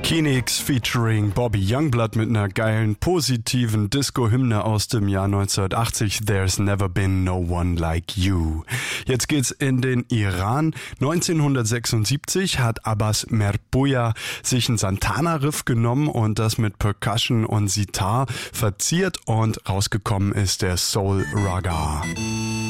Kenix featuring Bobby Youngblood mit einer geilen, positiven Disco-Hymne aus dem Jahr 1980. There's never been no one like you. Jetzt geht's in den Iran. 1976 hat Abbas Merbuya sich einen Santana-Riff genommen und das mit Percussion und Sitar verziert und rausgekommen ist der Soul Raga.